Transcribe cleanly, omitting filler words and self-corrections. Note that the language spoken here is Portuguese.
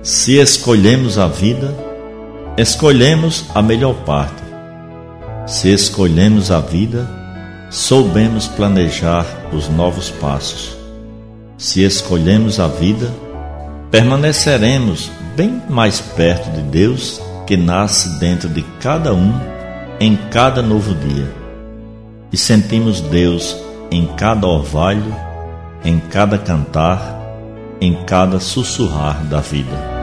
Se escolhemos a vida, escolhemos a melhor parte. Se escolhemos a vida, soubemos planejar os novos passos. Se escolhemos a vida, permaneceremos bem mais perto de Deus, que nasce dentro de cada um em cada novo dia. E sentimos Deus em cada orvalho, em cada cantar, em cada sussurrar da vida.